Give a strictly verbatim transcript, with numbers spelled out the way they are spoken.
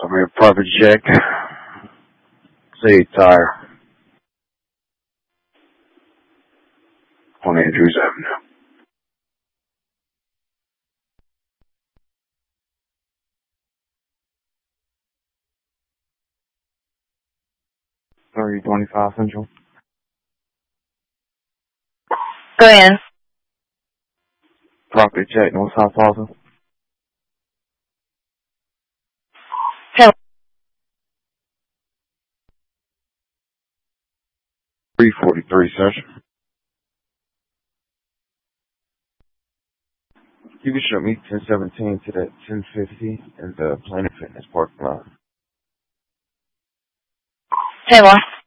So I'm here, property check. Say tire on Andrews Avenue. Three twenty-five Central. Go in. Property check, North South Plaza. Hello. three forty-three session. You can show me ten seventeen to that ten fifty in the Planet Fitness parking lot. Hello.